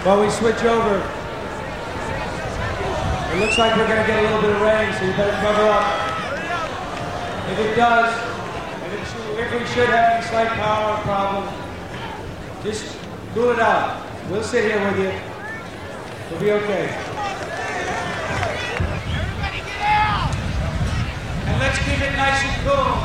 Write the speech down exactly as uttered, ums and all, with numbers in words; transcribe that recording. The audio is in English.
While we switch over, it looks like we're going to get a little bit of rain, so you better cover up. If it does, if, it should, if we should have any slight power problem, just cool it out. We'll sit here with you. We'll be okay. Everybody get out! And let's keep it nice and cool.